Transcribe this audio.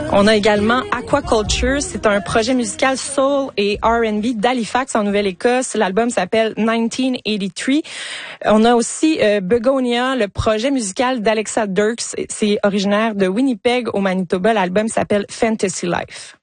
On a également Aquaculture. C'est un projet musical soul et R&B d'Halifax en Nouvelle-Écosse. L'album s'appelle 1983. On a aussi Begonia, le projet musical d'Alexa Dirks. C'est originaire de Winnipeg au Manitoba. L'album s'appelle Fantasy Life.